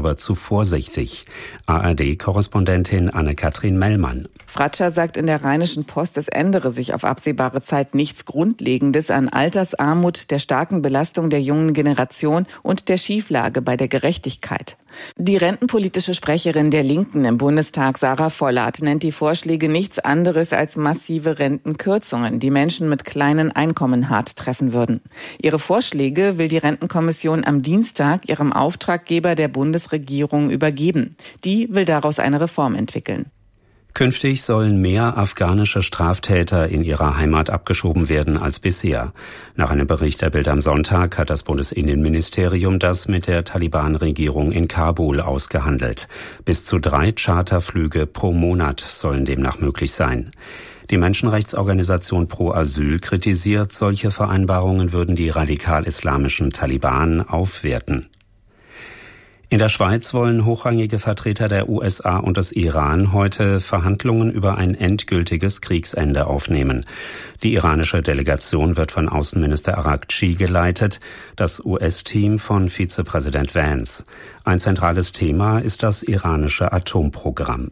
aber zu vorsichtig. ARD-Korrespondentin Anne-Kathrin Mellmann. Fratscher sagt in der Rheinischen Post, es ändere sich auf absehbare Zeit nichts Grundlegendes an Altersarmut, der starken Belastung der jungen Generation und der Schieflage bei der Gerechtigkeit. Die rentenpolitische Sprecherin der Linken im Bundestag, Sarah Vollert, nennt die Vorschläge nichts anderes als massive Rentenkürzungen, die Menschen mit kleinen Einkommen hart treffen würden. Ihre Vorschläge will die Rentenkommission am Dienstag ihrem Auftraggeber der Bundesregierung übergeben. Die will daraus eine Reform entwickeln. Künftig sollen mehr afghanische Straftäter in ihrer Heimat abgeschoben werden als bisher. Nach einem Bericht der Bild am Sonntag hat das Bundesinnenministerium das mit der Taliban-Regierung in Kabul ausgehandelt. Bis zu 3 Charterflüge pro Monat sollen demnach möglich sein. Die Menschenrechtsorganisation Pro Asyl kritisiert, solche Vereinbarungen würden die radikal-islamischen Taliban aufwerten. In der Schweiz wollen hochrangige Vertreter der USA und des Iran heute Verhandlungen über ein endgültiges Kriegsende aufnehmen. Die iranische Delegation wird von Außenminister Araghchi geleitet, das US-Team von Vizepräsident Vance. Ein zentrales Thema ist das iranische Atomprogramm.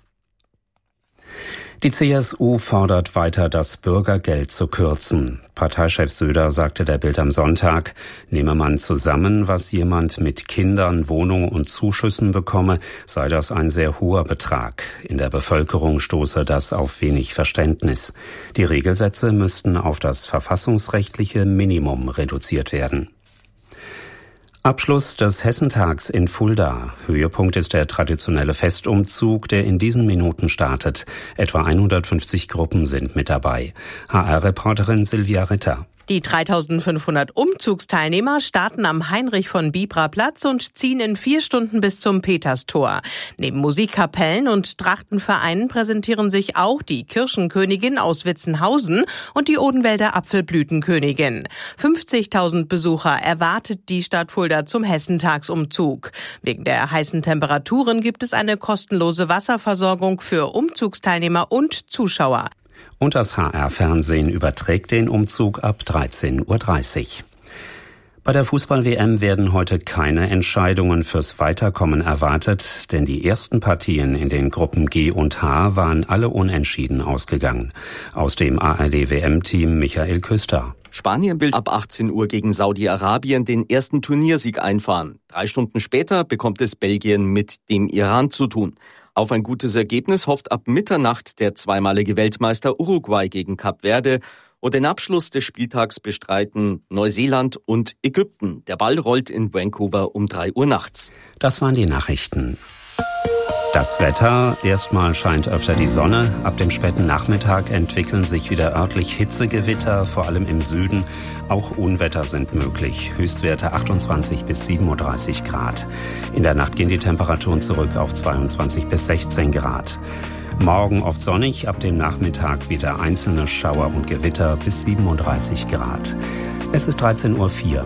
Die CSU fordert weiter, das Bürgergeld zu kürzen. Parteichef Söder sagte der Bild am Sonntag, nehme man zusammen, was jemand mit Kindern, Wohnung und Zuschüssen bekomme, sei das ein sehr hoher Betrag. In der Bevölkerung stoße das auf wenig Verständnis. Die Regelsätze müssten auf das verfassungsrechtliche Minimum reduziert werden. Abschluss des Hessentags in Fulda. Höhepunkt ist der traditionelle Festumzug, der in diesen Minuten startet. Etwa 150 Gruppen sind mit dabei. HR-Reporterin Silvia Ritter. Die 3500 Umzugsteilnehmer starten am Heinrich-von-Bibra-Platz und ziehen in 4 Stunden bis zum Peterstor. Neben Musikkapellen und Trachtenvereinen präsentieren sich auch die Kirschenkönigin aus Witzenhausen und die Odenwälder Apfelblütenkönigin. 50.000 Besucher erwartet die Stadt Fulda zum Hessentagsumzug. Wegen der heißen Temperaturen gibt es eine kostenlose Wasserversorgung für Umzugsteilnehmer und Zuschauer. Und das HR-Fernsehen überträgt den Umzug ab 13:30 Uhr. Bei der Fußball-WM werden heute keine Entscheidungen fürs Weiterkommen erwartet, denn die ersten Partien in den Gruppen G und H waren alle unentschieden ausgegangen. Aus dem ARD-WM-Team Michael Küster. Spanien will ab 18 Uhr gegen Saudi-Arabien den ersten Turniersieg einfahren. 3 Stunden später bekommt es Belgien mit dem Iran zu tun. Auf ein gutes Ergebnis hofft ab Mitternacht der zweimalige Weltmeister Uruguay gegen Kap Verde. Und den Abschluss des Spieltags bestreiten Neuseeland und Ägypten. Der Ball rollt in Vancouver um 3 Uhr nachts. Das waren die Nachrichten. Das Wetter, erstmal scheint öfter die Sonne. Ab dem späten Nachmittag entwickeln sich wieder örtlich Hitzegewitter, vor allem im Süden. Auch Unwetter sind möglich. Höchstwerte 28 bis 37 Grad. In der Nacht gehen die Temperaturen zurück auf 22 bis 16 Grad. Morgen oft sonnig, ab dem Nachmittag wieder einzelne Schauer und Gewitter bis 37 Grad. Es ist 13:04 Uhr.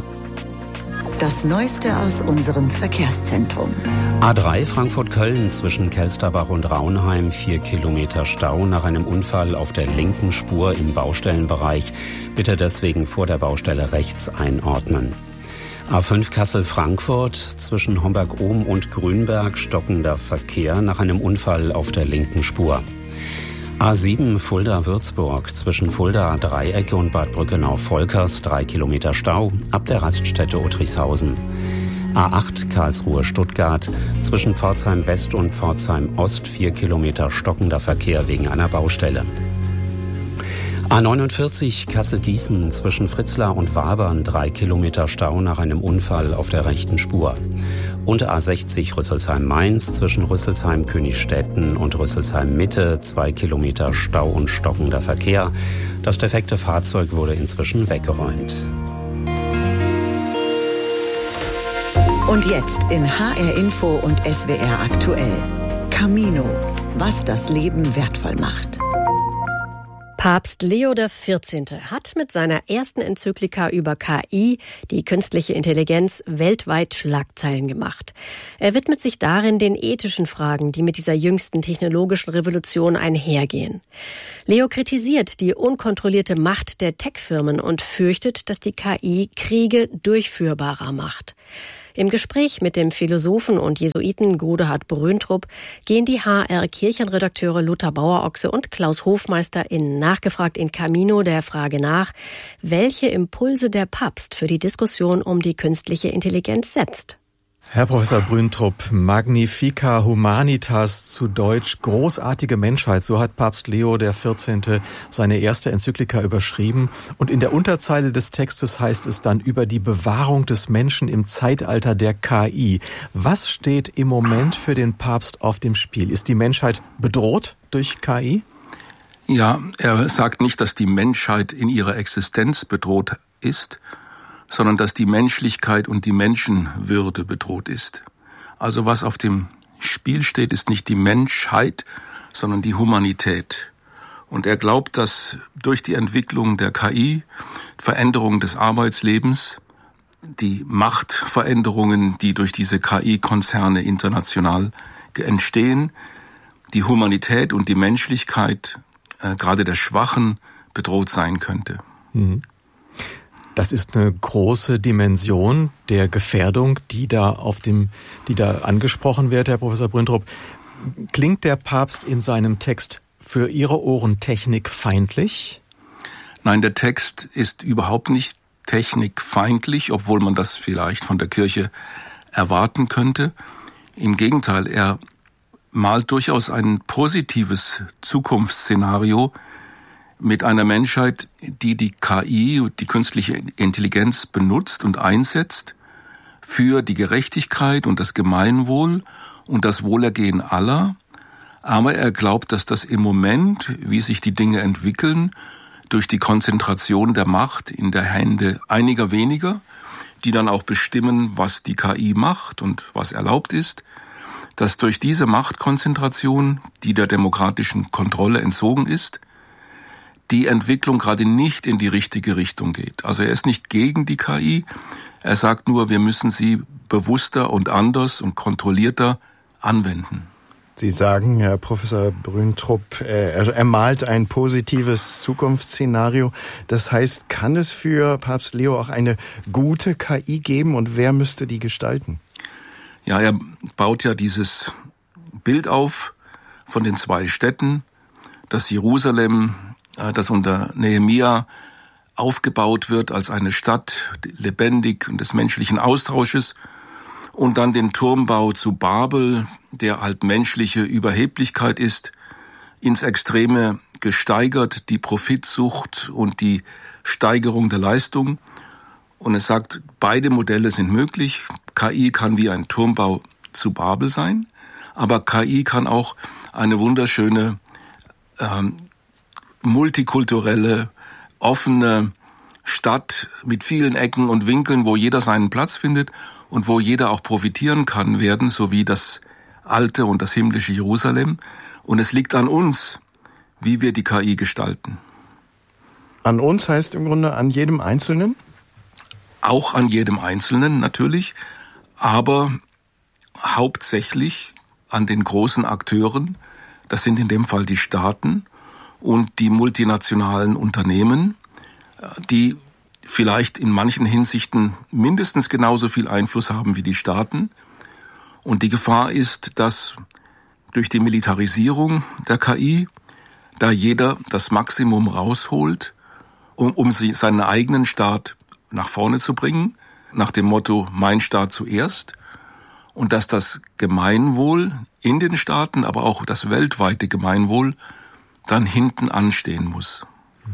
Das Neueste aus unserem Verkehrszentrum. A3 Frankfurt-Köln zwischen Kelsterbach und Raunheim, 4 Kilometer Stau nach einem Unfall auf der linken Spur im Baustellenbereich. Bitte deswegen vor der Baustelle rechts einordnen. A5 Kassel-Frankfurt zwischen Homberg-Ohm und Grünberg stockender Verkehr nach einem Unfall auf der linken Spur. A7 Fulda-Würzburg zwischen Fulda-Dreiecke und Bad Brückenau-Volkers 3 Kilometer Stau ab der Raststätte Otrichshausen. A8 Karlsruhe-Stuttgart zwischen Pforzheim-West und Pforzheim-Ost 4 Kilometer stockender Verkehr wegen einer Baustelle. A49 Kassel-Gießen zwischen Fritzlar und Wabern 3 Kilometer Stau nach einem Unfall auf der rechten Spur. Und A60 Rüsselsheim-Mainz zwischen Rüsselsheim-Königstetten und Rüsselsheim-Mitte 2 Kilometer Stau und stockender Verkehr. Das defekte Fahrzeug wurde inzwischen weggeräumt. Und jetzt in HR Info und SWR aktuell. Camino, was das Leben wertvoll macht. Papst Leo XIV. Hat mit seiner ersten Enzyklika über KI, die künstliche Intelligenz, weltweit Schlagzeilen gemacht. Er widmet sich darin den ethischen Fragen, die mit dieser jüngsten technologischen Revolution einhergehen. Leo kritisiert die unkontrollierte Macht der Tech-Firmen und fürchtet, dass die KI Kriege durchführbarer macht. Im Gespräch mit dem Philosophen und Jesuiten Godehard Brüntrup gehen die HR-Kirchenredakteure Lothar Bauerochse und Klaus Hofmeister in Nachgefragt in Camino der Frage nach, welche Impulse der Papst für die Diskussion um die künstliche Intelligenz setzt. Herr Professor Brüntrup, Magnifica Humanitas, zu Deutsch großartige Menschheit, so hat Papst Leo XIV. Seine erste Enzyklika überschrieben. Und in der Unterzeile des Textes heißt es dann über die Bewahrung des Menschen im Zeitalter der KI. Was steht im Moment für den Papst auf dem Spiel? Ist die Menschheit bedroht durch KI? Ja, er sagt nicht, dass die Menschheit in ihrer Existenz bedroht ist, sondern dass die Menschlichkeit und die Menschenwürde bedroht ist. Also was auf dem Spiel steht, ist nicht die Menschheit, sondern die Humanität. Und er glaubt, dass durch die Entwicklung der KI, Veränderung des Arbeitslebens, die Machtveränderungen, die durch diese KI-Konzerne international entstehen, die Humanität und die Menschlichkeit gerade der Schwachen bedroht sein könnte. Das ist eine große Dimension der Gefährdung, die da angesprochen wird, Herr Professor Brüntrup. Klingt der Papst in seinem Text für Ihre Ohren technikfeindlich? Nein, der Text ist überhaupt nicht technikfeindlich, obwohl man das vielleicht von der Kirche erwarten könnte. Im Gegenteil, er malt durchaus ein positives Zukunftsszenario mit einer Menschheit, die die KI, die künstliche Intelligenz benutzt und einsetzt für die Gerechtigkeit und das Gemeinwohl und das Wohlergehen aller. Aber er glaubt, dass das im Moment, wie sich die Dinge entwickeln, durch die Konzentration der Macht in der Hände einiger weniger, die dann auch bestimmen, was die KI macht und was erlaubt ist, dass durch diese Machtkonzentration, die der demokratischen Kontrolle entzogen ist, die Entwicklung gerade nicht in die richtige Richtung geht. Also er ist nicht gegen die KI, er sagt nur, wir müssen sie bewusster und anders und kontrollierter anwenden. Sie sagen, Herr Professor Brüntrup, er malt ein positives Zukunftsszenario. Das heißt, kann es für Papst Leo auch eine gute KI geben und wer müsste die gestalten? Ja, er baut ja dieses Bild auf von den zwei Städten, das Jerusalem, das unter Nehemia aufgebaut wird als eine Stadt, lebendig und des menschlichen Austausches, und dann den Turmbau zu Babel, der halt menschliche Überheblichkeit ist, ins Extreme gesteigert, die Profitsucht und die Steigerung der Leistung. Und es sagt, beide Modelle sind möglich. KI kann wie ein Turmbau zu Babel sein, aber KI kann auch eine wunderschöne multikulturelle, offene Stadt mit vielen Ecken und Winkeln, wo jeder seinen Platz findet und wo jeder auch profitieren kann werden, so wie das alte und das himmlische Jerusalem. Und es liegt an uns, wie wir die KI gestalten. An uns heißt im Grunde an jedem Einzelnen? Auch an jedem Einzelnen natürlich, aber hauptsächlich an den großen Akteuren. Das sind in dem Fall die Staaten und die multinationalen Unternehmen, die vielleicht in manchen Hinsichten mindestens genauso viel Einfluss haben wie die Staaten. Und die Gefahr ist, dass durch die Militarisierung der KI, da jeder das Maximum rausholt, um seinen eigenen Staat nach vorne zu bringen, nach dem Motto, mein Staat zuerst, und dass das Gemeinwohl in den Staaten, aber auch das weltweite Gemeinwohl dann hinten anstehen muss.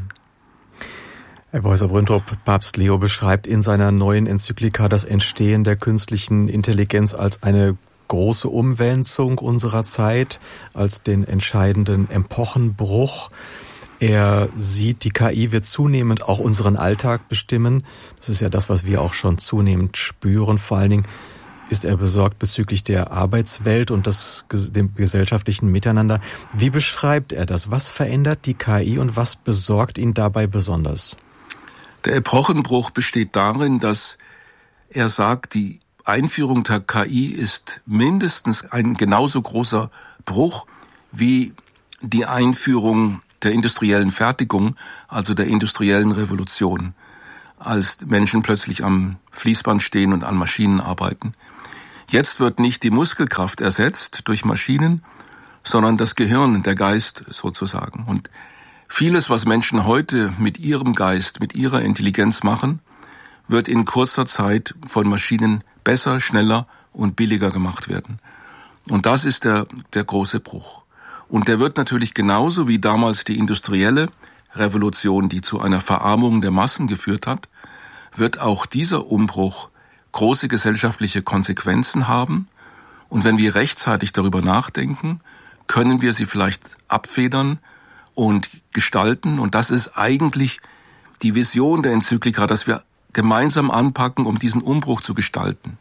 Herr Professor Brüntrup, Papst Leo beschreibt in seiner neuen Enzyklika das Entstehen der künstlichen Intelligenz als eine große Umwälzung unserer Zeit, als den entscheidenden Epochenbruch. Er sieht, die KI wird zunehmend auch unseren Alltag bestimmen. Das ist ja das, was wir auch schon zunehmend spüren. Vor allen Dingen ist er besorgt bezüglich der Arbeitswelt und dem gesellschaftlichen Miteinander. Wie beschreibt er das? Was verändert die KI und was besorgt ihn dabei besonders? Der Epochenbruch besteht darin, dass er sagt, die Einführung der KI ist mindestens ein genauso großer Bruch wie die Einführung der industriellen Fertigung, also der industriellen Revolution. als Menschen plötzlich am Fließband stehen und an Maschinen arbeiten. Jetzt wird nicht die Muskelkraft ersetzt durch Maschinen, sondern das Gehirn, der Geist sozusagen. Und vieles, was Menschen heute mit ihrem Geist, mit ihrer Intelligenz machen, wird in kurzer Zeit von Maschinen besser, schneller und billiger gemacht werden. Und das ist der große Bruch. Und der wird natürlich genauso wie damals die industrielle Revolution, die zu einer Verarmung der Massen geführt hat, wird auch dieser Umbruch große gesellschaftliche Konsequenzen haben. Und wenn wir rechtzeitig darüber nachdenken, können wir sie vielleicht abfedern und gestalten. Und das ist eigentlich die Vision der Enzyklika, dass wir gemeinsam anpacken, um diesen Umbruch zu gestalten.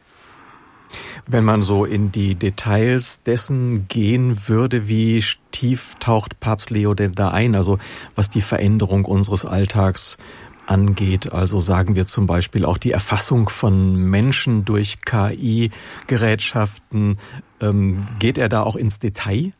Wenn man so in die Details dessen gehen würde, wie tief taucht Papst Leo denn da ein? Also was die Veränderung unseres Alltags angeht. Also sagen wir zum Beispiel auch die Erfassung von Menschen durch KI-Gerätschaften. Geht er da auch ins Detail?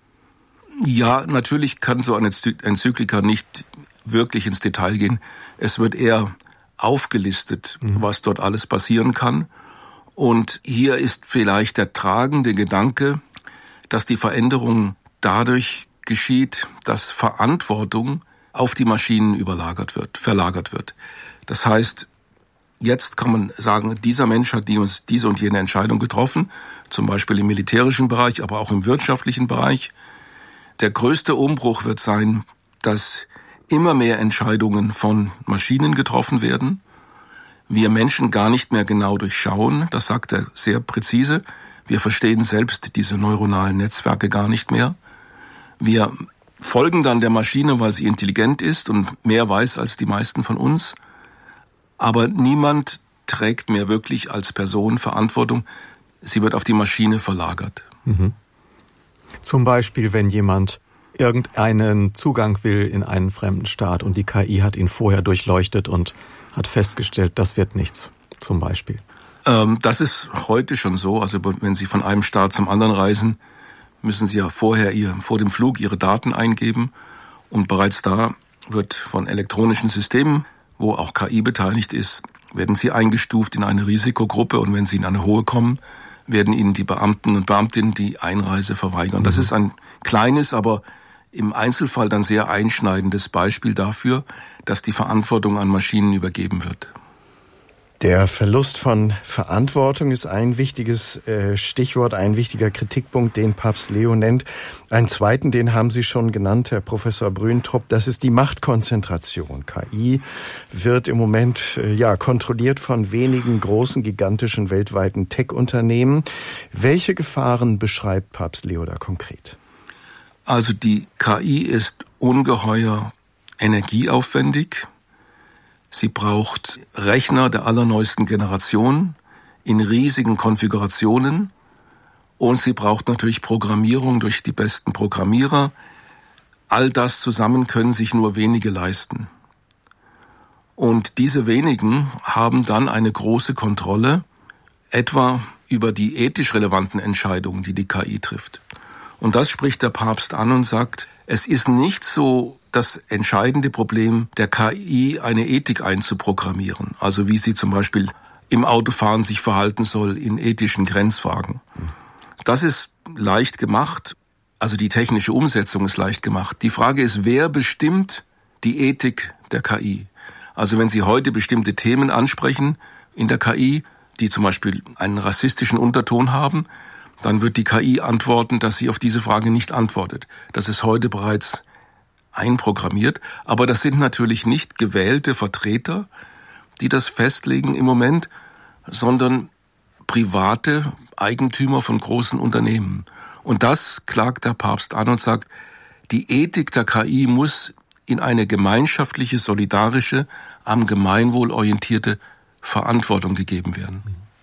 Ja, natürlich kann so eine Enzyklika nicht wirklich ins Detail gehen. Es wird eher aufgelistet, was dort alles passieren kann. Und hier ist vielleicht der tragende Gedanke, dass die Veränderung dadurch geschieht, dass Verantwortung auf die Maschinen verlagert wird. Das heißt, jetzt kann man sagen, dieser Mensch hat diese und jene Entscheidung getroffen, zum Beispiel im militärischen Bereich, aber auch im wirtschaftlichen Bereich. Der größte Umbruch wird sein, dass immer mehr Entscheidungen von Maschinen getroffen werden. Wir Menschen gar nicht mehr genau durchschauen, das sagt er sehr präzise. Wir verstehen selbst diese neuronalen Netzwerke gar nicht mehr. Wir folgen dann der Maschine, weil sie intelligent ist und mehr weiß als die meisten von uns. Aber niemand trägt mehr wirklich als Person Verantwortung. Sie wird auf die Maschine verlagert. Mhm. Zum Beispiel, wenn jemand irgendeinen Zugang will in einen fremden Staat und die KI hat ihn vorher durchleuchtet und hat festgestellt, das wird nichts, zum Beispiel. Das ist heute schon so. Also wenn Sie von einem Staat zum anderen reisen, müssen Sie ja vor dem Flug Ihre Daten eingeben. Und bereits da wird von elektronischen Systemen, wo auch KI beteiligt ist, werden Sie eingestuft in eine Risikogruppe. Und wenn Sie in eine hohe kommen, werden Ihnen die Beamten und Beamtinnen die Einreise verweigern. Das ist ein kleines, aber im Einzelfall dann sehr einschneidendes Beispiel dafür, dass die Verantwortung an Maschinen übergeben wird. Der Verlust von Verantwortung ist ein wichtiges Stichwort, ein wichtiger Kritikpunkt, den Papst Leo nennt. Einen zweiten, den haben Sie schon genannt, Herr Professor Brüntrup, das ist die Machtkonzentration. KI wird im Moment kontrolliert von wenigen großen, gigantischen weltweiten Tech-Unternehmen. Welche Gefahren beschreibt Papst Leo da konkret? Also die KI ist ungeheuer energieaufwendig. Sie braucht Rechner der allerneuesten Generation in riesigen Konfigurationen und sie braucht natürlich Programmierung durch die besten Programmierer. All das zusammen können sich nur wenige leisten. Und diese wenigen haben dann eine große Kontrolle, etwa über die ethisch relevanten Entscheidungen, die die KI trifft. Und das spricht der Papst an und sagt, es ist nicht so das entscheidende Problem der KI, eine Ethik einzuprogrammieren. Also wie sie zum Beispiel im Autofahren sich verhalten soll in ethischen Grenzfragen. Das ist leicht gemacht, also die technische Umsetzung ist leicht gemacht. Die Frage ist, wer bestimmt die Ethik der KI? Also wenn Sie heute bestimmte Themen ansprechen in der KI, die zum Beispiel einen rassistischen Unterton haben, dann wird die KI antworten, dass sie auf diese Frage nicht antwortet. Das ist heute bereits einprogrammiert, aber das sind natürlich nicht gewählte Vertreter, die das festlegen im Moment, sondern private Eigentümer von großen Unternehmen. Und das klagt der Papst an und sagt, die Ethik der KI muss in eine gemeinschaftliche, solidarische, am Gemeinwohl orientierte Verantwortung gegeben werden.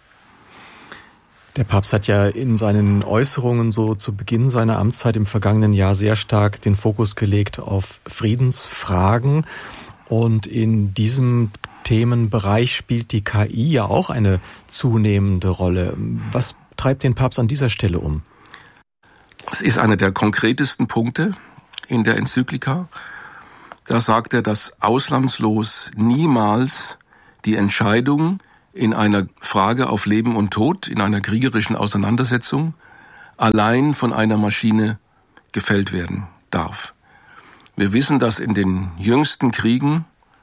Der Papst hat ja in seinen Äußerungen so zu Beginn seiner Amtszeit im vergangenen Jahr sehr stark den Fokus gelegt auf Friedensfragen. Und in diesem Themenbereich spielt die KI ja auch eine zunehmende Rolle. Was treibt den Papst an dieser Stelle um? Es ist einer der konkretesten Punkte in der Enzyklika. Da sagt er, dass ausnahmslos niemals die Entscheidung in einer Frage auf Leben und Tod, in einer kriegerischen Auseinandersetzung, allein von einer Maschine gefällt werden darf. Wir wissen, dass in den jüngsten Kriegen,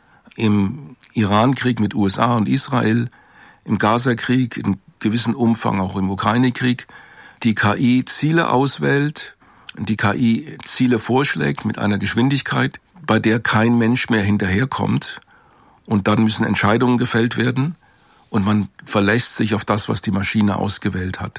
im Irankrieg mit USA und Israel, im Gaza-Krieg, in gewissem Umfang auch im Ukraine-Krieg, die KI Ziele auswählt, die KI Ziele vorschlägt mit einer Geschwindigkeit, bei der kein Mensch mehr hinterherkommt. Und dann müssen Entscheidungen gefällt werden und man verlässt sich auf das, was die Maschine ausgewählt hat.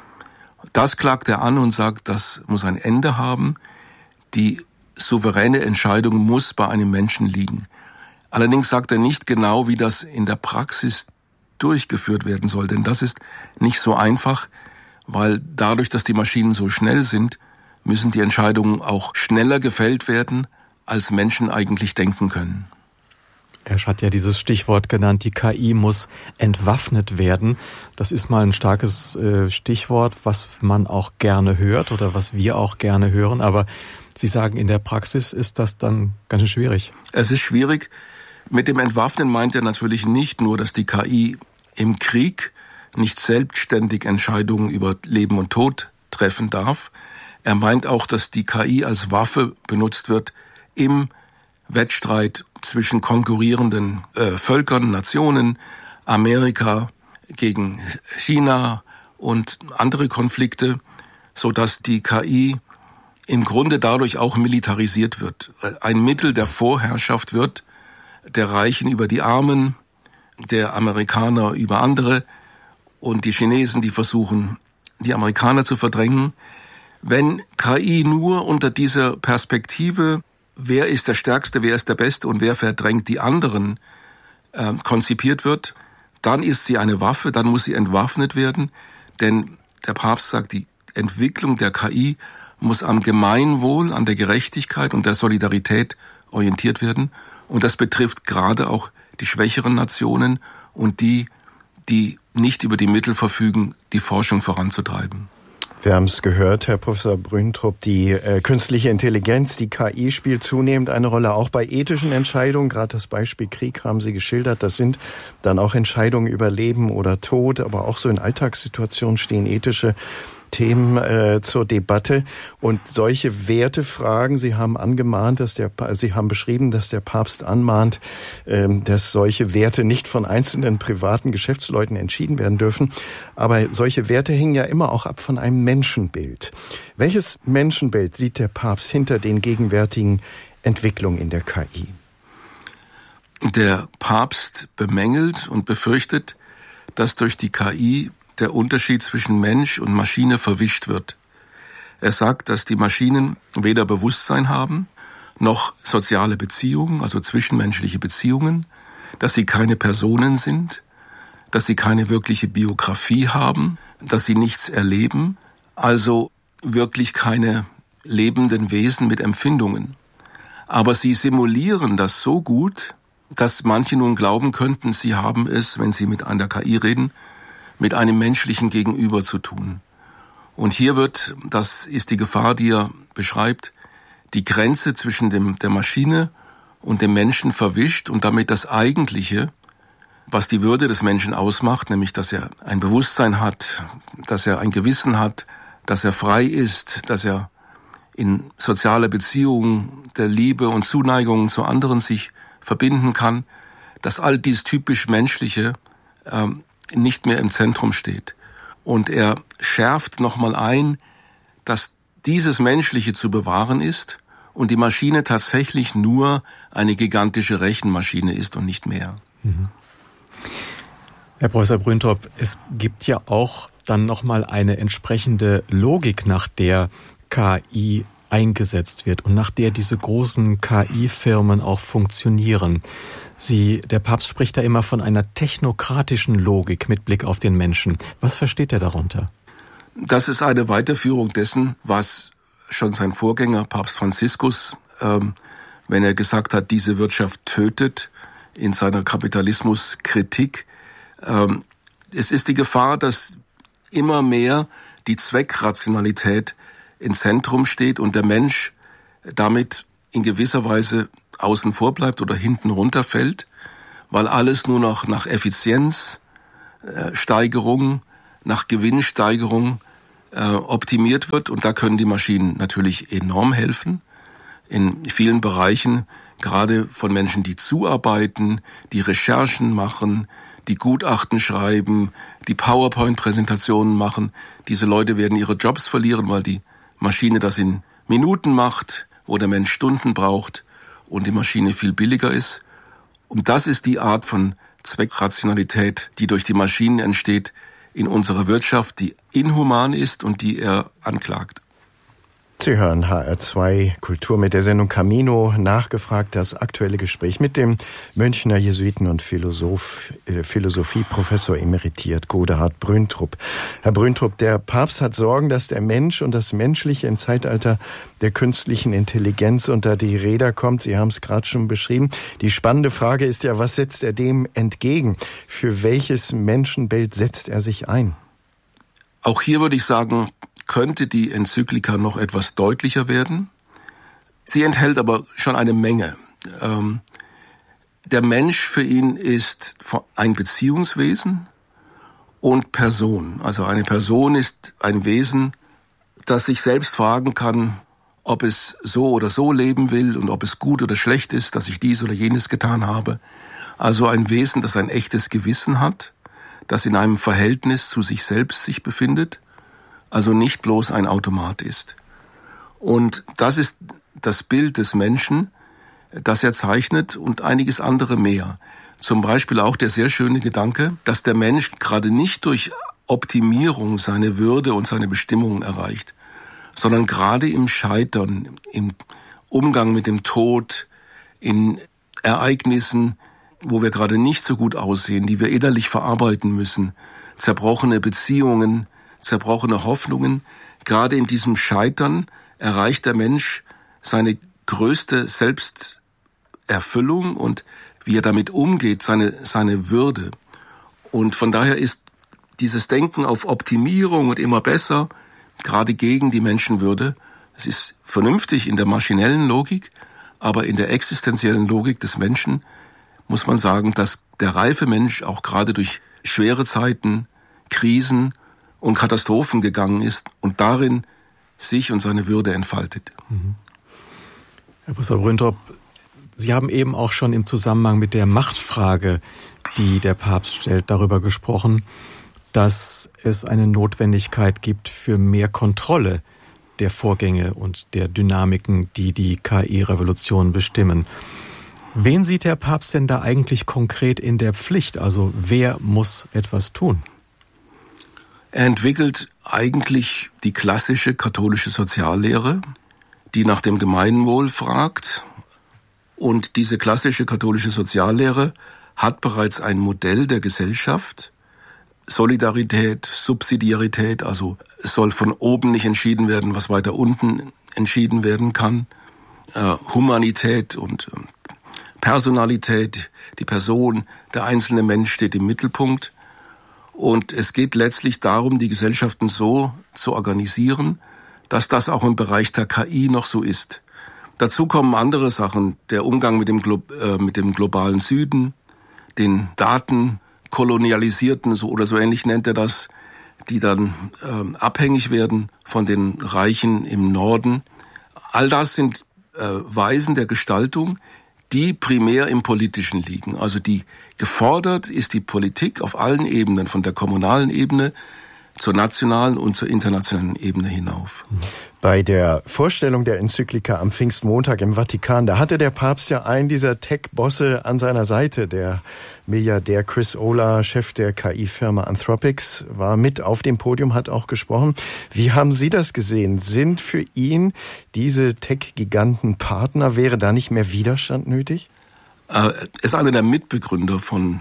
Das klagt er an und sagt, das muss ein Ende haben. Die souveräne Entscheidung muss bei einem Menschen liegen. Allerdings sagt er nicht genau, wie das in der Praxis durchgeführt werden soll, denn das ist nicht so einfach, weil dadurch, dass die Maschinen so schnell sind, müssen die Entscheidungen auch schneller gefällt werden, als Menschen eigentlich denken können. Er hat ja dieses Stichwort genannt, die KI muss entwaffnet werden. Das ist mal ein starkes Stichwort, was man auch gerne hört oder was wir auch gerne hören. Aber Sie sagen, in der Praxis ist das dann ganz schön schwierig. Es ist schwierig. Mit dem Entwaffnen meint er natürlich nicht nur, dass die KI im Krieg nicht selbstständig Entscheidungen über Leben und Tod treffen darf. Er meint auch, dass die KI als Waffe benutzt wird im Wettstreit zwischen konkurrierenden Völkern, Nationen, Amerika gegen China und andere Konflikte, so dass die KI im Grunde dadurch auch militarisiert wird. Ein Mittel der Vorherrschaft wird, der Reichen über die Armen, der Amerikaner über andere und die Chinesen, die versuchen, die Amerikaner zu verdrängen. Wenn KI nur unter dieser Perspektive, wer ist der Stärkste, wer ist der Beste und wer verdrängt die anderen, konzipiert wird, dann ist sie eine Waffe, dann muss sie entwaffnet werden, denn der Papst sagt, die Entwicklung der KI muss am Gemeinwohl, an der Gerechtigkeit und der Solidarität orientiert werden. Und das betrifft gerade auch die schwächeren Nationen und die nicht über die Mittel verfügen, die Forschung voranzutreiben. Wir haben es gehört, Herr Professor Brüntrup, die künstliche Intelligenz, die KI spielt zunehmend eine Rolle, auch bei ethischen Entscheidungen. Gerade das Beispiel Krieg haben Sie geschildert. Das sind dann auch Entscheidungen über Leben oder Tod, aber auch so in Alltagssituationen stehen ethische Themen zur Debatte. Und solche Wertefragen, Sie haben beschrieben, dass der Papst anmahnt, dass solche Werte nicht von einzelnen privaten Geschäftsleuten entschieden werden dürfen. Aber solche Werte hängen ja immer auch ab von einem Menschenbild. Welches Menschenbild sieht der Papst hinter den gegenwärtigen Entwicklungen in der KI? Der Papst bemängelt und befürchtet, dass durch die KI der Unterschied zwischen Mensch und Maschine verwischt wird. Er sagt, dass die Maschinen weder Bewusstsein haben, noch soziale Beziehungen, also zwischenmenschliche Beziehungen, dass sie keine Personen sind, dass sie keine wirkliche Biografie haben, dass sie nichts erleben, also wirklich keine lebenden Wesen mit Empfindungen. Aber sie simulieren das so gut, dass manche nun glauben könnten, sie haben es, wenn sie mit einer KI reden, mit einem menschlichen Gegenüber zu tun. Und hier wird, das ist die Gefahr, die er beschreibt, die Grenze zwischen der Maschine und dem Menschen verwischt und damit das Eigentliche, was die Würde des Menschen ausmacht, nämlich dass er ein Bewusstsein hat, dass er ein Gewissen hat, dass er frei ist, dass er in soziale Beziehungen der Liebe und Zuneigung zu anderen sich verbinden kann, dass all dies typisch Menschliche nicht mehr im Zentrum steht. Und er schärft nochmal ein, dass dieses Menschliche zu bewahren ist und die Maschine tatsächlich nur eine gigantische Rechenmaschine ist und nicht mehr. Mhm. Herr Professor Brüntrup, es gibt ja auch dann nochmal eine entsprechende Logik, nach der KI eingesetzt wird und nach der diese großen KI-Firmen auch funktionieren. Der Papst spricht da immer von einer technokratischen Logik mit Blick auf den Menschen. Was versteht er darunter? Das ist eine Weiterführung dessen, was schon sein Vorgänger, Papst Franziskus, wenn er gesagt hat, diese Wirtschaft tötet, in seiner Kapitalismuskritik. Es ist die Gefahr, dass immer mehr die Zweckrationalität ins Zentrum steht und der Mensch damit in gewisser Weise außen vor bleibt oder hinten runterfällt, weil alles nur noch nach Effizienzsteigerung, nach Gewinnsteigerung optimiert wird. Und da können die Maschinen natürlich enorm helfen. In vielen Bereichen, gerade von Menschen, die zuarbeiten, die Recherchen machen, die Gutachten schreiben, die PowerPoint-Präsentationen machen. Diese Leute werden ihre Jobs verlieren, weil die Maschine das in Minuten macht, wo der Mensch Stunden braucht und die Maschine viel billiger ist. Und das ist die Art von Zweckrationalität, die durch die Maschinen entsteht in unserer Wirtschaft, die inhuman ist und die er anklagt. Sie hören HR2 Kultur mit der Sendung Camino, nachgefragt, das aktuelle Gespräch mit dem Münchner Jesuiten und Philosophieprofessor emeritiert Godehard Brüntrup. Herr Brüntrup, der Papst hat Sorgen, dass der Mensch und das Menschliche im Zeitalter der künstlichen Intelligenz unter die Räder kommt. Sie haben es gerade schon beschrieben. Die spannende Frage ist ja, was setzt er dem entgegen? Für welches Menschenbild setzt er sich ein? Auch hier würde ich sagen, könnte die Enzyklika noch etwas deutlicher werden. Sie enthält aber schon eine Menge. Der Mensch für ihn ist ein Beziehungswesen und Person. Also eine Person ist ein Wesen, das sich selbst fragen kann, ob es so oder so leben will und ob es gut oder schlecht ist, dass ich dies oder jenes getan habe. Also ein Wesen, das ein echtes Gewissen hat, das in einem Verhältnis zu sich selbst sich befindet, also nicht bloß ein Automat ist. Und das ist das Bild des Menschen, das er zeichnet und einiges andere mehr. Zum Beispiel auch der sehr schöne Gedanke, dass der Mensch gerade nicht durch Optimierung seine Würde und seine Bestimmung erreicht, sondern gerade im Scheitern, im Umgang mit dem Tod, in Ereignissen, wo wir gerade nicht so gut aussehen, die wir innerlich verarbeiten müssen, zerbrochene Beziehungen, zerbrochene Hoffnungen, gerade in diesem Scheitern erreicht der Mensch seine größte Selbsterfüllung und wie er damit umgeht, seine Würde. Und von daher ist dieses Denken auf Optimierung und immer besser gerade gegen die Menschenwürde. Es ist vernünftig in der maschinellen Logik, aber in der existenziellen Logik des Menschen muss man sagen, dass der reife Mensch auch gerade durch schwere Zeiten, Krisen und Katastrophen gegangen ist und darin sich und seine Würde entfaltet. Herr Professor Brüntrup, Sie haben eben auch schon im Zusammenhang mit der Machtfrage, die der Papst stellt, darüber gesprochen, dass es eine Notwendigkeit gibt für mehr Kontrolle der Vorgänge und der Dynamiken, die die KI-Revolution bestimmen. Wen sieht der Papst denn da eigentlich konkret in der Pflicht? Also wer muss etwas tun? Er entwickelt eigentlich die klassische katholische Soziallehre, die nach dem Gemeinwohl fragt. Und diese klassische katholische Soziallehre hat bereits ein Modell der Gesellschaft. Solidarität, Subsidiarität, also es soll von oben nicht entschieden werden, was weiter unten entschieden werden kann. Humanität und Personalität, die Person, der einzelne Mensch steht im Mittelpunkt. Und es geht letztlich darum, die Gesellschaften so zu organisieren, dass das auch im Bereich der KI noch so ist. Dazu kommen andere Sachen, der Umgang mit dem globalen Süden, den Datenkolonialisierten, so oder so ähnlich nennt er das, die dann abhängig werden von den Reichen im Norden. All das sind Weisen der Gestaltung, die primär im Politischen liegen. Also die gefordert ist die Politik auf allen Ebenen, von der kommunalen Ebene zur nationalen und zur internationalen Ebene hinauf. Bei der Vorstellung der Enzyklika am Pfingstmontag im Vatikan, da hatte der Papst ja einen dieser Tech-Bosse an seiner Seite. Der Milliardär Chris Olah, Chef der KI-Firma Anthropics, war mit auf dem Podium, hat auch gesprochen. Wie haben Sie das gesehen? Sind für ihn diese Tech-Giganten Partner? Wäre da nicht mehr Widerstand nötig? Er ist einer der Mitbegründer von,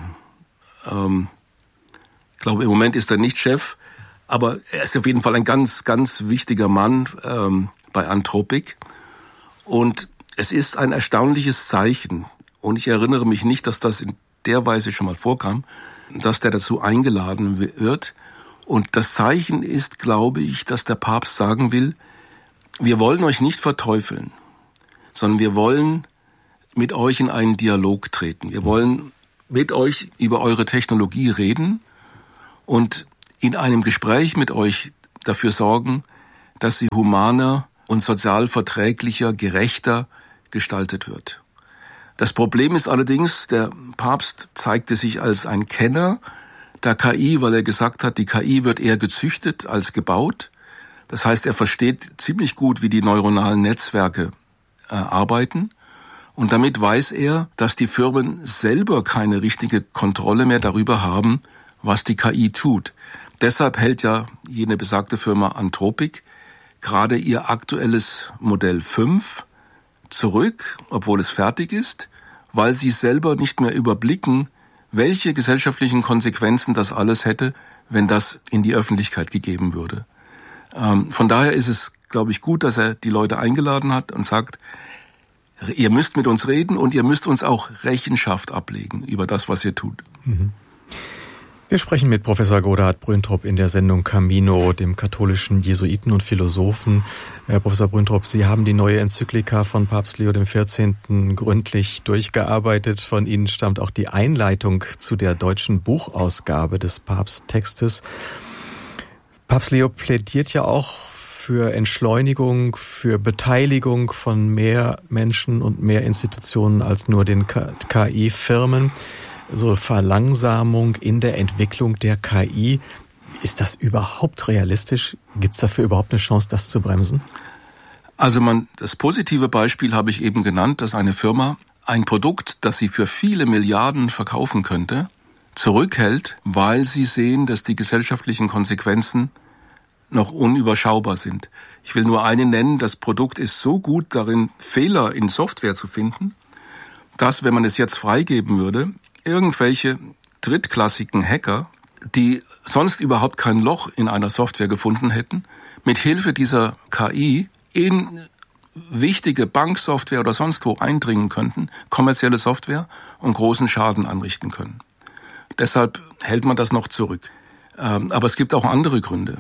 ich glaube im Moment ist er nicht Chef, aber er ist auf jeden Fall ein ganz, ganz wichtiger Mann bei Anthropic. Und es ist ein erstaunliches Zeichen. Und ich erinnere mich nicht, dass das in der Weise schon mal vorkam, dass der dazu eingeladen wird. Und das Zeichen ist, glaube ich, dass der Papst sagen will, wir wollen euch nicht verteufeln, sondern wir wollen mit euch in einen Dialog treten. Wir wollen mit euch über eure Technologie reden und in einem Gespräch mit euch dafür sorgen, dass sie humaner und sozial verträglicher, gerechter gestaltet wird. Das Problem ist allerdings, der Papst zeigte sich als ein Kenner der KI, weil er gesagt hat, die KI wird eher gezüchtet als gebaut. Das heißt, er versteht ziemlich gut, wie die neuronalen Netzwerke arbeiten. Und damit weiß er, dass die Firmen selber keine richtige Kontrolle mehr darüber haben, was die KI tut. Deshalb hält ja jene besagte Firma Anthropic gerade ihr aktuelles Modell 5 zurück, obwohl es fertig ist, weil sie selber nicht mehr überblicken, welche gesellschaftlichen Konsequenzen das alles hätte, wenn das in die Öffentlichkeit gegeben würde. Von daher ist es, glaube ich, gut, dass er die Leute eingeladen hat und sagt, ihr müsst mit uns reden und ihr müsst uns auch Rechenschaft ablegen über das, was ihr tut. Wir sprechen mit Professor Godehard Brüntrup in der Sendung Camino, dem katholischen Jesuiten und Philosophen. Herr Professor Brüntrup, Sie haben die neue Enzyklika von Papst Leo XIV. Gründlich durchgearbeitet. Von Ihnen stammt auch die Einleitung zu der deutschen Buchausgabe des Papsttextes. Papst Leo plädiert ja auch für Entschleunigung, für Beteiligung von mehr Menschen und mehr Institutionen als nur den KI-Firmen. So Verlangsamung in der Entwicklung der KI. Ist das überhaupt realistisch? Gibt es dafür überhaupt eine Chance, das zu bremsen? Also das positive Beispiel habe ich eben genannt, dass eine Firma ein Produkt, das sie für viele Milliarden verkaufen könnte, zurückhält, weil sie sehen, dass die gesellschaftlichen Konsequenzen noch unüberschaubar sind. Ich will nur eine nennen, das Produkt ist so gut darin, Fehler in Software zu finden, dass, wenn man es jetzt freigeben würde, irgendwelche drittklassigen Hacker, die sonst überhaupt kein Loch in einer Software gefunden hätten, mit Hilfe dieser KI in wichtige Banksoftware oder sonst wo eindringen könnten, kommerzielle Software, und großen Schaden anrichten können. Deshalb hält man das noch zurück. Aber es gibt auch andere Gründe.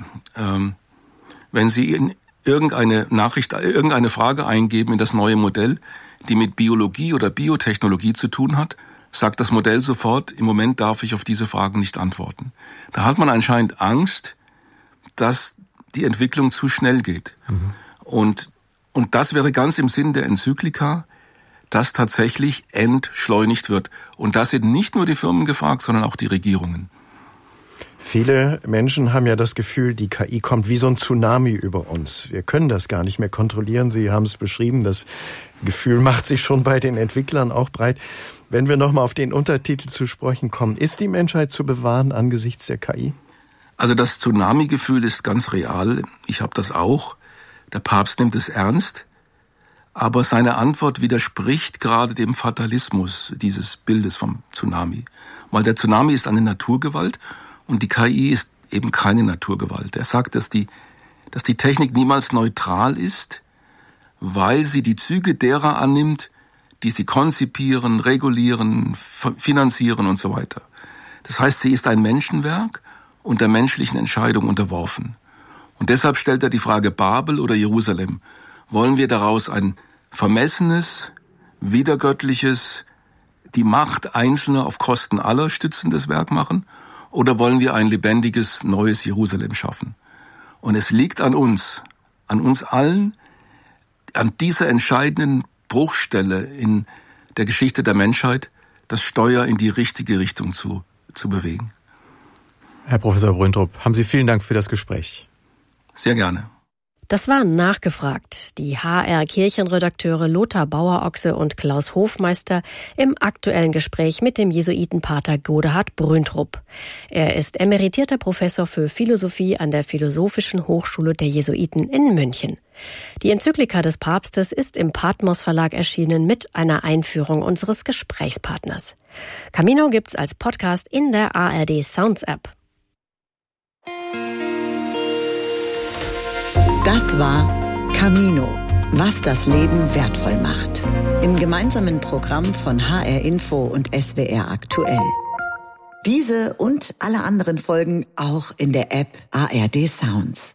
Wenn Sie in irgendeine Nachricht, irgendeine Frage eingeben in das neue Modell, die mit Biologie oder Biotechnologie zu tun hat, sagt das Modell sofort, im Moment darf ich auf diese Fragen nicht antworten. Da hat man anscheinend Angst, dass die Entwicklung zu schnell geht. Und das wäre ganz im Sinn der Enzyklika, dass tatsächlich entschleunigt wird. Und da sind nicht nur die Firmen gefragt, sondern auch die Regierungen. Viele Menschen haben ja das Gefühl, die KI kommt wie so ein Tsunami über uns. Wir können das gar nicht mehr kontrollieren. Sie haben es beschrieben, das Gefühl macht sich schon bei den Entwicklern auch breit. Wenn wir nochmal auf den Untertitel zu sprechen kommen, ist die Menschheit zu bewahren angesichts der KI? Also das Tsunami-Gefühl ist ganz real. Ich habe das auch. Der Papst nimmt es ernst. Aber seine Antwort widerspricht gerade dem Fatalismus dieses Bildes vom Tsunami. Weil der Tsunami ist eine Naturgewalt und die KI ist eben keine Naturgewalt. Er sagt, dass die Technik niemals neutral ist, weil sie die Züge derer annimmt, die sie konzipieren, regulieren, finanzieren und so weiter. Das heißt, sie ist ein Menschenwerk und der menschlichen Entscheidung unterworfen. Und deshalb stellt er die Frage Babel oder Jerusalem. Wollen wir daraus ein vermessenes, widergöttliches, die Macht Einzelner auf Kosten aller stützendes Werk machen? Oder wollen wir ein lebendiges, neues Jerusalem schaffen? Und es liegt an uns allen, an dieser entscheidenden Bruchstelle in der Geschichte der Menschheit, das Steuer in die richtige Richtung zu bewegen. Herr Professor Brüntrup, haben Sie vielen Dank für das Gespräch. Sehr gerne. Das war nachgefragt. Die HR-Kirchenredakteure Lothar Bauer-Ochse und Klaus Hofmeister im aktuellen Gespräch mit dem Jesuitenpater Godehard Brüntrup. Er ist emeritierter Professor für Philosophie an der Philosophischen Hochschule der Jesuiten in München. Die Enzyklika des Papstes ist im Patmos Verlag erschienen mit einer Einführung unseres Gesprächspartners. Camino gibt's als Podcast in der ARD Sounds App. Das war Camino, was das Leben wertvoll macht. Im gemeinsamen Programm von HR Info und SWR aktuell. Diese und alle anderen Folgen auch in der App ARD Sounds.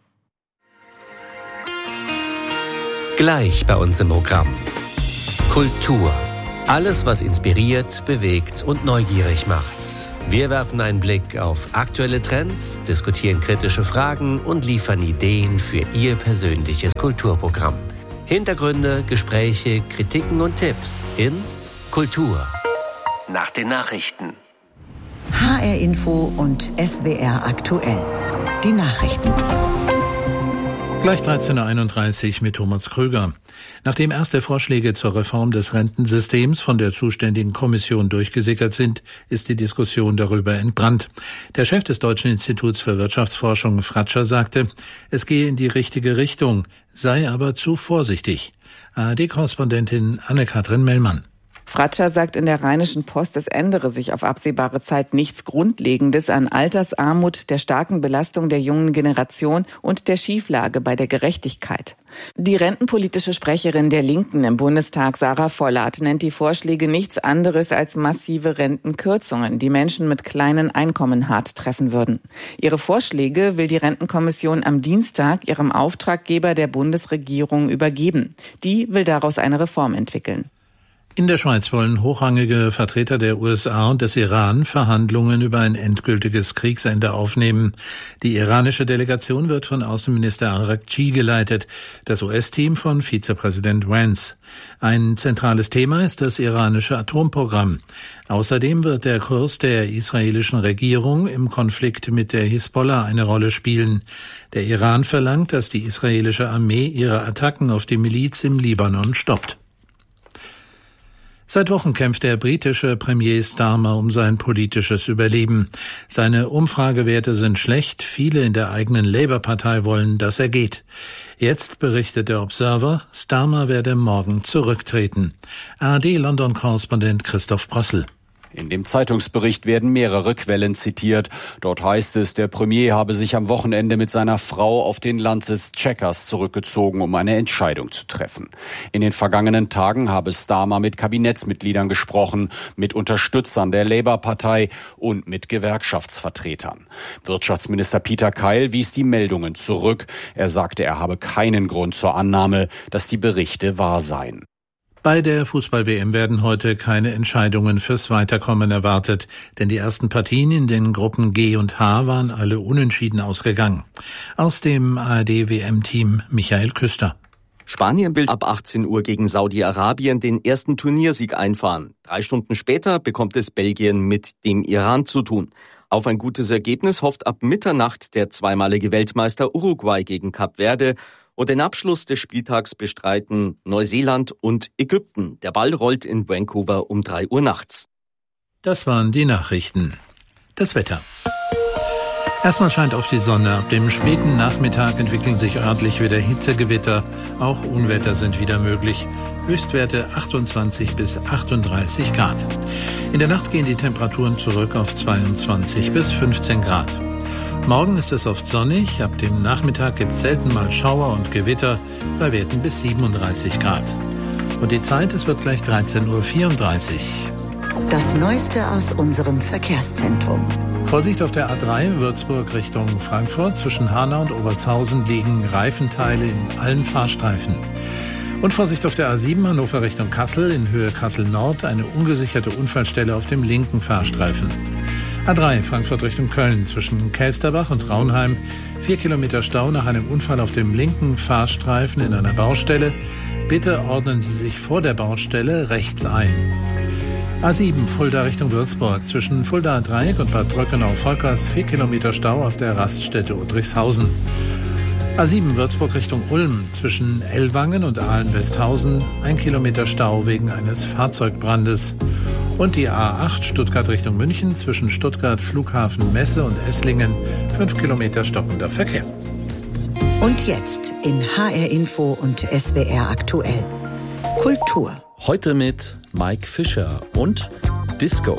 Gleich bei uns im Programm. Kultur. Alles, was inspiriert, bewegt und neugierig macht. Wir werfen einen Blick auf aktuelle Trends, diskutieren kritische Fragen und liefern Ideen für Ihr persönliches Kulturprogramm. Hintergründe, Gespräche, Kritiken und Tipps in Kultur. Nach den Nachrichten. HR Info und SWR aktuell. Die Nachrichten. Gleich 13.31 Uhr mit Thomas Krüger. Nachdem erste Vorschläge zur Reform des Rentensystems von der zuständigen Kommission durchgesickert sind, ist die Diskussion darüber entbrannt. Der Chef des Deutschen Instituts für Wirtschaftsforschung, Fratscher, sagte, es gehe in die richtige Richtung, sei aber zu vorsichtig. ARD-Korrespondentin Anne-Kathrin Mellmann. Fratscher sagt in der Rheinischen Post, es ändere sich auf absehbare Zeit nichts Grundlegendes an Altersarmut, der starken Belastung der jungen Generation und der Schieflage bei der Gerechtigkeit. Die rentenpolitische Sprecherin der Linken im Bundestag, Sarah Vollert, nennt die Vorschläge nichts anderes als massive Rentenkürzungen, die Menschen mit kleinen Einkommen hart treffen würden. Ihre Vorschläge will die Rentenkommission am Dienstag ihrem Auftraggeber der Bundesregierung übergeben. Die will daraus eine Reform entwickeln. In der Schweiz wollen hochrangige Vertreter der USA und des Iran Verhandlungen über ein endgültiges Kriegsende aufnehmen. Die iranische Delegation wird von Außenminister Araghchi geleitet, das US-Team von Vizepräsident Vance. Ein zentrales Thema ist das iranische Atomprogramm. Außerdem wird der Kurs der israelischen Regierung im Konflikt mit der Hisbollah eine Rolle spielen. Der Iran verlangt, dass die israelische Armee ihre Attacken auf die Miliz im Libanon stoppt. Seit Wochen kämpft der britische Premier Starmer um sein politisches Überleben. Seine Umfragewerte sind schlecht. Viele in der eigenen Labour-Partei wollen, dass er geht. Jetzt berichtet der Observer, Starmer werde morgen zurücktreten. ARD-London-Korrespondent Christoph Brössel. In dem Zeitungsbericht werden mehrere Quellen zitiert. Dort heißt es, der Premier habe sich am Wochenende mit seiner Frau auf den Landsitz Chequers zurückgezogen, um eine Entscheidung zu treffen. In den vergangenen Tagen habe Starmer mit Kabinettsmitgliedern gesprochen, mit Unterstützern der Labour-Partei und mit Gewerkschaftsvertretern. Wirtschaftsminister Peter Keil wies die Meldungen zurück. Er sagte, er habe keinen Grund zur Annahme, dass die Berichte wahr seien. Bei der Fußball-WM werden heute keine Entscheidungen fürs Weiterkommen erwartet, denn die ersten Partien in den Gruppen G und H waren alle unentschieden ausgegangen. Aus dem ARD-WM-Team Michael Küster. Spanien will ab 18 Uhr gegen Saudi-Arabien den ersten Turniersieg einfahren. 3 Stunden später bekommt es Belgien mit dem Iran zu tun. Auf ein gutes Ergebnis hofft ab Mitternacht der zweimalige Weltmeister Uruguay gegen Kap Verde. Und den Abschluss des Spieltags bestreiten Neuseeland und Ägypten. Der Ball rollt in Vancouver um 3 Uhr nachts. Das waren die Nachrichten. Das Wetter. Erstmal scheint auf die Sonne. Ab dem späten Nachmittag entwickeln sich örtlich wieder Hitzegewitter. Auch Unwetter sind wieder möglich. Höchstwerte 28 bis 38 Grad. In der Nacht gehen die Temperaturen zurück auf 22 bis 15 Grad. Morgen ist es oft sonnig, ab dem Nachmittag gibt es selten mal Schauer und Gewitter bei Werten bis 37 Grad. Und die Zeit, es wird gleich 13.34 Uhr. Das Neueste aus unserem Verkehrszentrum. Vorsicht auf der A3 Würzburg Richtung Frankfurt. Zwischen Hanau und Obertshausen liegen Reifenteile in allen Fahrstreifen. Und Vorsicht auf der A7 Hannover Richtung Kassel, in Höhe Kassel Nord, eine ungesicherte Unfallstelle auf dem linken Fahrstreifen. A3 Frankfurt Richtung Köln, zwischen Kelsterbach und Raunheim, 4 Kilometer Stau nach einem Unfall auf dem linken Fahrstreifen in einer Baustelle. Bitte ordnen Sie sich vor der Baustelle rechts ein. A7 Fulda Richtung Würzburg, zwischen Fuldaer Dreieck und Bad Brückenau-Volkers, 4 Kilometer Stau auf der Raststätte Udrichshausen. A7 Würzburg Richtung Ulm, zwischen Ellwangen und Ahlen-Westhausen, 1 Kilometer Stau wegen eines Fahrzeugbrandes. Und die A8 Stuttgart Richtung München, zwischen Stuttgart Flughafen Messe und Esslingen, 5 Kilometer stockender Verkehr. Und jetzt in HR Info und SWR aktuell. Kultur. Heute mit Mike Fischer und Disco.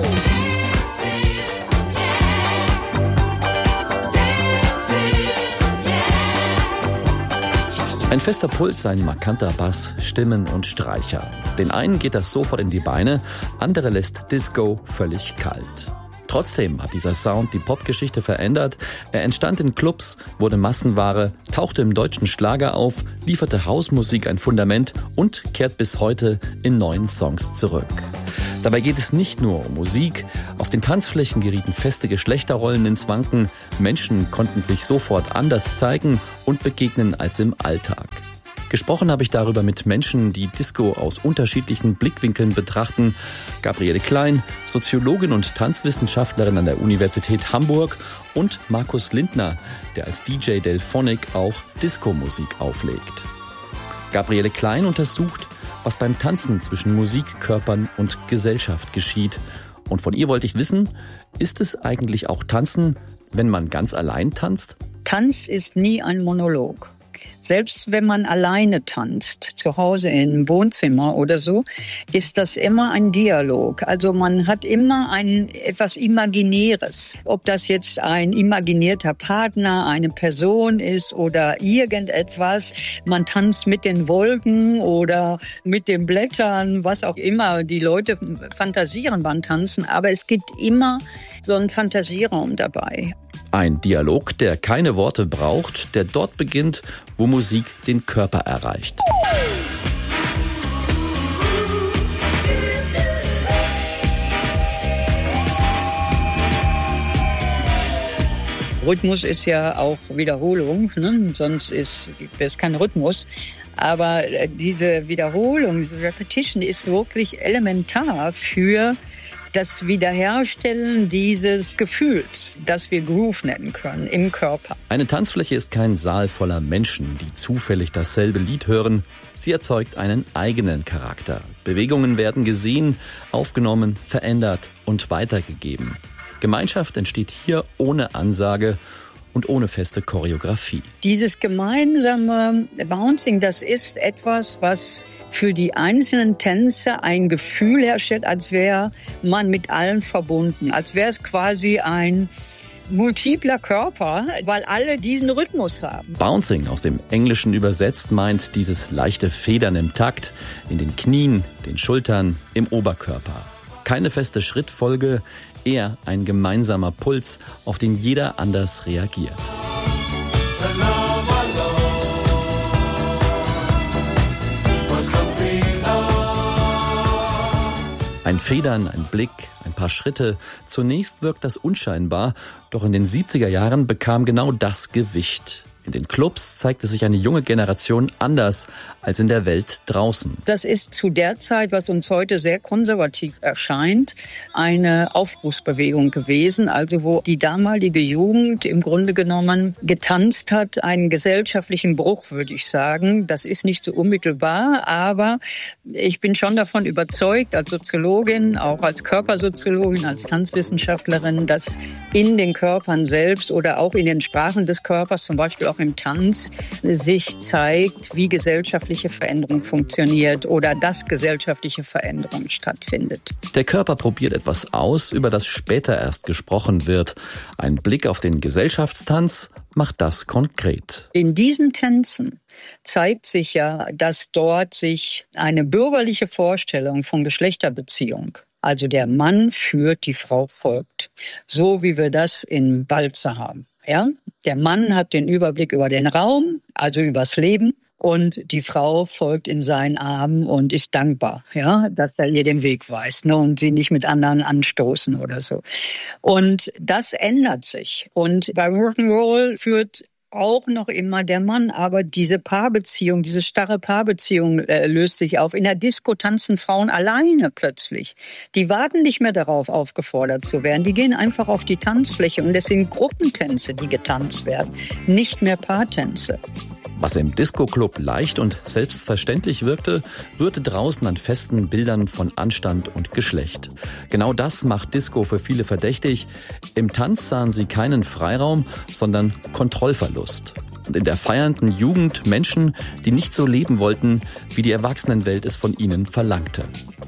Ein fester Puls, ein markanter Bass, Stimmen und Streicher. Den einen geht das sofort in die Beine, andere lässt Disco völlig kalt. Trotzdem hat dieser Sound die Popgeschichte verändert. Er entstand in Clubs, wurde Massenware, tauchte im deutschen Schlager auf, lieferte Hausmusik ein Fundament und kehrt bis heute in neuen Songs zurück. Dabei geht es nicht nur um Musik. Auf den Tanzflächen gerieten feste Geschlechterrollen ins Wanken. Menschen konnten sich sofort anders zeigen und begegnen als im Alltag. Gesprochen habe ich darüber mit Menschen, die Disco aus unterschiedlichen Blickwinkeln betrachten. Gabriele Klein, Soziologin und Tanzwissenschaftlerin an der Universität Hamburg, und Markus Lindner, der als DJ Delphonic auch Disco-Musik auflegt. Gabriele Klein untersucht, was beim Tanzen zwischen Musik, Körpern und Gesellschaft geschieht. Und von ihr wollte ich wissen, ist es eigentlich auch Tanzen, wenn man ganz allein tanzt? Tanz ist nie ein Monolog. Selbst wenn man alleine tanzt, zu Hause im Wohnzimmer oder so, ist das immer ein Dialog. Also man hat immer etwas Imaginäres. Ob das jetzt ein imaginierter Partner, eine Person ist oder irgendetwas. Man tanzt mit den Wolken oder mit den Blättern, was auch immer. Die Leute fantasieren beim Tanzen, aber es gibt immer so einen Fantasieraum dabei. Ein Dialog, der keine Worte braucht, der dort beginnt, wo Musik den Körper erreicht. Rhythmus ist ja auch Wiederholung, ne? Sonst gibt es keinen Rhythmus. Aber diese Wiederholung, diese Repetition ist wirklich elementar für das Wiederherstellen dieses Gefühls, das wir Groove nennen können im Körper. Eine Tanzfläche ist kein Saal voller Menschen, die zufällig dasselbe Lied hören. Sie erzeugt einen eigenen Charakter. Bewegungen werden gesehen, aufgenommen, verändert und weitergegeben. Gemeinschaft entsteht hier ohne Ansage und ohne feste Choreografie. Dieses gemeinsame Bouncing, das ist etwas, was für die einzelnen Tänzer ein Gefühl herstellt, als wäre man mit allen verbunden, als wäre es quasi ein multipler Körper, weil alle diesen Rhythmus haben. Bouncing, aus dem Englischen übersetzt, meint dieses leichte Federn im Takt, in den Knien, den Schultern, im Oberkörper. Keine feste Schrittfolge, eher ein gemeinsamer Puls, auf den jeder anders reagiert. Ein Federn, ein Blick, ein paar Schritte. Zunächst wirkt das unscheinbar, doch in den 70er Jahren bekam genau das Gewicht. In den Clubs zeigte sich eine junge Generation anders als in der Welt draußen. Das ist zu der Zeit, was uns heute sehr konservativ erscheint, eine Aufbruchsbewegung gewesen, also wo die damalige Jugend im Grunde genommen getanzt hat, einen gesellschaftlichen Bruch, würde ich sagen. Das ist nicht so unmittelbar, aber ich bin schon davon überzeugt, als Soziologin, auch als Körpersoziologin, als Tanzwissenschaftlerin, dass in den Körpern selbst oder auch in den Sprachen des Körpers, zum Beispiel auch im Tanz, sich zeigt, wie gesellschaftliche Veränderung funktioniert oder dass gesellschaftliche Veränderung stattfindet. Der Körper probiert etwas aus, über das später erst gesprochen wird. Ein Blick auf den Gesellschaftstanz macht das konkret. In diesen Tänzen zeigt sich ja, dass dort sich eine bürgerliche Vorstellung von Geschlechterbeziehung, also der Mann führt, die Frau folgt, so wie wir das in Walzer haben. Ja? Der Mann hat den Überblick über den Raum, also übers Leben, und die Frau folgt in seinen Armen und ist dankbar, ja, dass er ihr den Weg weist, ne, und sie nicht mit anderen anstoßen oder so. Und das ändert sich. Und beim Rock'n'Roll führt auch noch immer der Mann, aber diese Paarbeziehung, diese starre Paarbeziehung löst sich auf. In der Disco tanzen Frauen alleine plötzlich. Die warten nicht mehr darauf, aufgefordert zu werden. Die gehen einfach auf die Tanzfläche und das sind Gruppentänze, die getanzt werden, nicht mehr Paartänze. Was im Disco-Club leicht und selbstverständlich wirkte, rührte draußen an festen Bildern von Anstand und Geschlecht. Genau das macht Disco für viele verdächtig. Im Tanz sahen sie keinen Freiraum, sondern Kontrollverlust. Und in der feiernden Jugend Menschen, die nicht so leben wollten, wie die Erwachsenenwelt es von ihnen verlangte.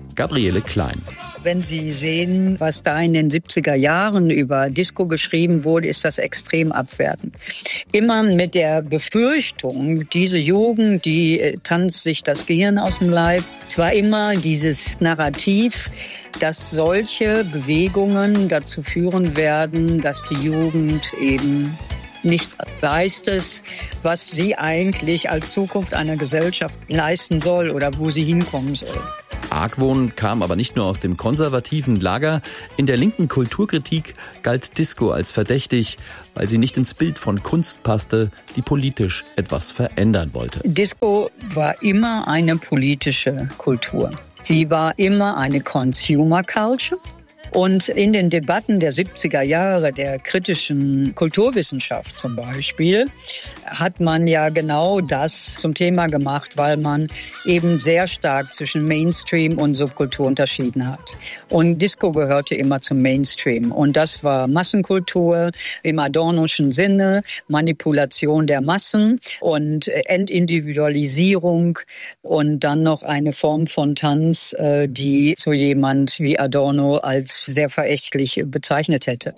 Gabriele Klein. Wenn Sie sehen, was da in den 70er Jahren über Disco geschrieben wurde, ist das extrem abwertend. Immer mit der Befürchtung, diese Jugend, die tanzt sich das Gehirn aus dem Leib. Es war immer dieses Narrativ, dass solche Bewegungen dazu führen werden, dass die Jugend eben nicht leistet, was sie eigentlich als Zukunft einer Gesellschaft leisten soll oder wo sie hinkommen soll. Argwohn kam aber nicht nur aus dem konservativen Lager. In der linken Kulturkritik galt Disco als verdächtig, weil sie nicht ins Bild von Kunst passte, die politisch etwas verändern wollte. Disco war immer eine politische Kultur. Sie war immer eine Consumer Culture. Und in den Debatten der 70er Jahre der kritischen Kulturwissenschaft zum Beispiel hat man ja genau das zum Thema gemacht, weil man eben sehr stark zwischen Mainstream und Subkultur unterschieden hat. Und Disco gehörte immer zum Mainstream. Und das war Massenkultur im Adornoschen Sinne, Manipulation der Massen und Entindividualisierung und dann noch eine Form von Tanz, die so jemand wie Adorno als sehr verächtlich bezeichnet hätte.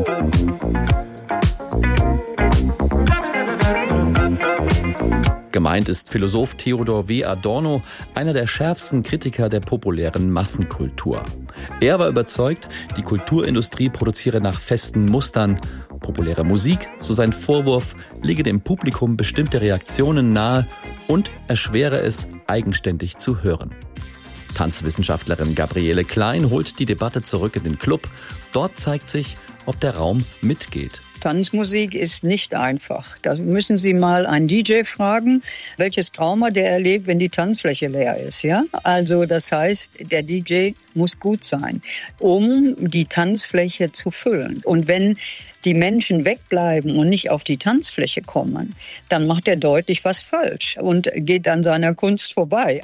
Gemeint ist Philosoph Theodor W. Adorno, einer der schärfsten Kritiker der populären Massenkultur. Er war überzeugt, die Kulturindustrie produziere nach festen Mustern. Populäre Musik, so sein Vorwurf, lege dem Publikum bestimmte Reaktionen nahe und erschwere es, eigenständig zu hören. Tanzwissenschaftlerin Gabriele Klein holt die Debatte zurück in den Club. Dort zeigt sich, ob der Raum mitgeht. Tanzmusik ist nicht einfach. Da müssen Sie mal einen DJ fragen, welches Trauma der erlebt, wenn die Tanzfläche leer ist. Ja? Also das heißt, der DJ muss gut sein, um die Tanzfläche zu füllen. Und wenn die Menschen wegbleiben und nicht auf die Tanzfläche kommen, dann macht er deutlich was falsch und geht an seiner Kunst vorbei.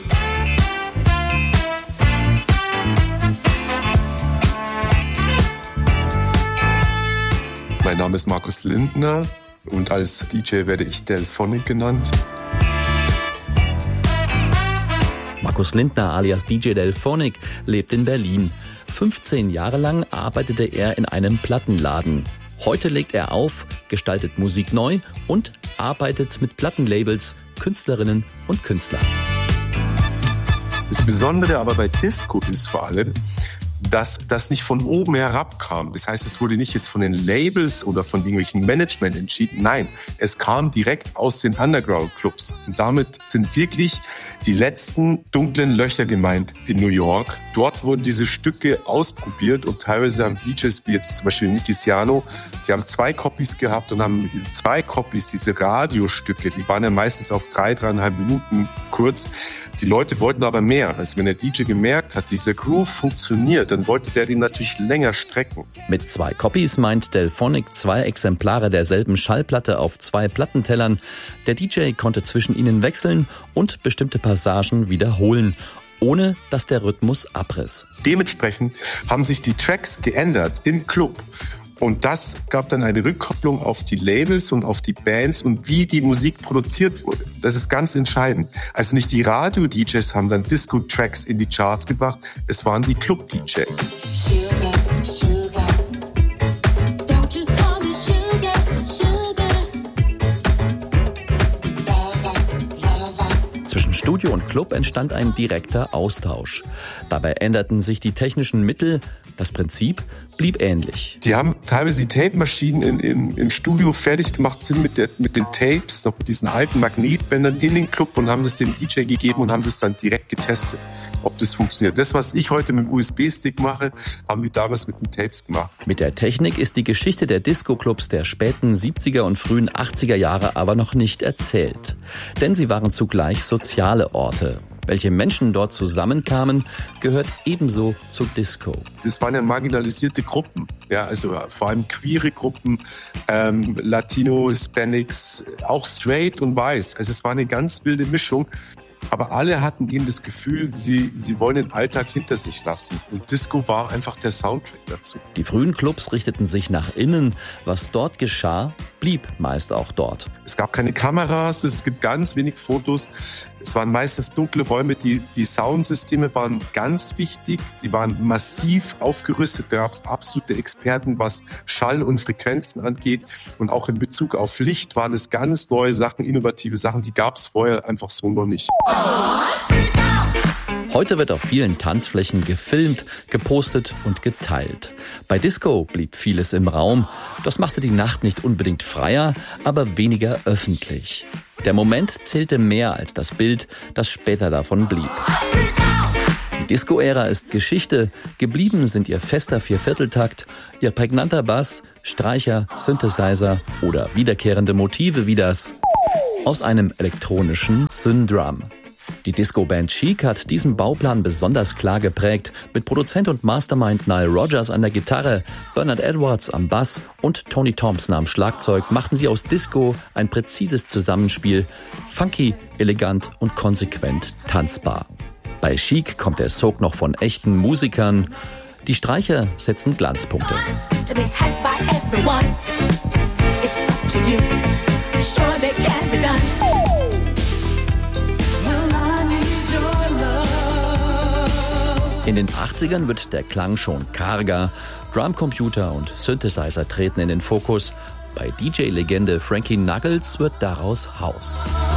Mein Name ist Markus Lindner und als DJ werde ich Delphonic genannt. Markus Lindner alias DJ Delphonic lebt in Berlin. 15 Jahre lang arbeitete er in einem Plattenladen. Heute legt er auf, gestaltet Musik neu und arbeitet mit Plattenlabels, Künstlerinnen und Künstlern. Das Besondere aber bei Disco ist vor allem, dass das nicht von oben herab kam. Das heißt, es wurde nicht jetzt von den Labels oder von irgendwelchen Management entschieden. Nein, es kam direkt aus den Underground-Clubs. Und damit sind wirklich die letzten dunklen Löcher gemeint in New York. Dort wurden diese Stücke ausprobiert und teilweise haben DJs, wie jetzt zum Beispiel Nicky Siano, die haben 2 Copies gehabt und haben diese 2 Copies, diese Radiostücke, die waren ja meistens auf 3,5 Minuten kurz. Die Leute wollten aber mehr. Also wenn der DJ gemerkt hat, dieser Groove funktioniert, dann wollte der den natürlich länger strecken. Mit 2 Copies meint Delphonic 2 Exemplare derselben Schallplatte auf 2 Plattentellern. Der DJ konnte zwischen ihnen wechseln und bestimmte Passagen wiederholen, ohne dass der Rhythmus abriss. Dementsprechend haben sich die Tracks geändert im Club. Und das gab dann eine Rückkopplung auf die Labels und auf die Bands und wie die Musik produziert wurde. Das ist ganz entscheidend. Also nicht die Radio-DJs haben dann Disco-Tracks in die Charts gebracht, es waren die Club-DJs. Zwischen Studio und Club entstand ein direkter Austausch. Dabei änderten sich die technischen Mittel, das Prinzip blieb ähnlich. Die haben teilweise die Tape-Maschinen im Studio fertig gemacht, sind mit den Tapes, noch mit diesen alten Magnetbändern in den Club und haben das dem DJ gegeben und haben das dann direkt getestet, ob das funktioniert. Das, was ich heute mit dem USB-Stick mache, haben die damals mit den Tapes gemacht. Mit der Technik ist die Geschichte der Disco-Clubs der späten 70er und frühen 80er Jahre aber noch nicht erzählt. Denn sie waren zugleich soziale Orte. Welche Menschen dort zusammenkamen, gehört ebenso zur Disco. Das waren ja marginalisierte Gruppen. Ja, also vor allem queere Gruppen, Latino, Hispanics, auch straight und weiß. Also es war eine ganz wilde Mischung. Aber alle hatten eben das Gefühl, sie wollen den Alltag hinter sich lassen. Und Disco war einfach der Soundtrack dazu. Die frühen Clubs richteten sich nach innen. Was dort geschah, blieb meist auch dort. Es gab keine Kameras, es gibt ganz wenig Fotos. Es waren meistens dunkle Räume. Die Soundsysteme waren ganz wichtig. Die waren massiv aufgerüstet. Da gab es absolute Experten, was Schall und Frequenzen angeht. Und auch in Bezug auf Licht waren es ganz neue Sachen, innovative Sachen. Die gab es vorher einfach so noch nicht. Heute wird auf vielen Tanzflächen gefilmt, gepostet und geteilt. Bei Disco blieb vieles im Raum. Das machte die Nacht nicht unbedingt freier, aber weniger öffentlich. Der Moment zählte mehr als das Bild, das später davon blieb. Die Disco-Ära ist Geschichte. Geblieben sind ihr fester Viervierteltakt, ihr prägnanter Bass, Streicher, Synthesizer oder wiederkehrende Motive wie das aus einem elektronischen Syndrum. Die Disco-Band Chic hat diesen Bauplan besonders klar geprägt, mit Produzent und Mastermind Nile Rodgers an der Gitarre, Bernard Edwards am Bass und Tony Thompson am Schlagzeug machten sie aus Disco ein präzises Zusammenspiel, funky, elegant und konsequent tanzbar. Bei Chic kommt der Soak noch von echten Musikern. Die Streicher setzen Glanzpunkte. In den 80ern wird der Klang schon karger. Drumcomputer und Synthesizer treten in den Fokus. Bei DJ-Legende Frankie Knuckles wird daraus House.